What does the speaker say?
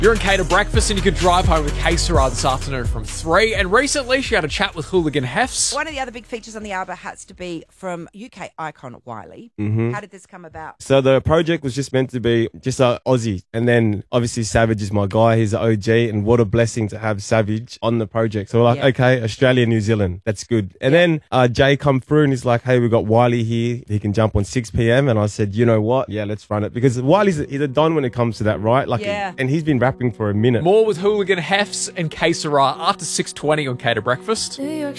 You're in Cater Breakfast and you can drive home with K Sarah this afternoon from 3. And recently she had a chat with Hooligan Hefs. One of the other big features on the album has to be from UK icon Wiley. How did this come about? So the project was just meant to be just a Aussie. And then obviously Savage is my guy. He's the OG. And what a blessing to have Savage on the project. So we're like, okay, Australia, New Zealand. That's good. And then Jay come through and he's like, hey, we've got Wiley here. He can jump on 6 p.m. And I said, you know what? Yeah, let's run it. Because Wiley's he's a don when it comes to that, right? Like, and he's been rapping for a minute. More with Hooligan Hefs and K Sarah after 6:20 on Cater Breakfast. New York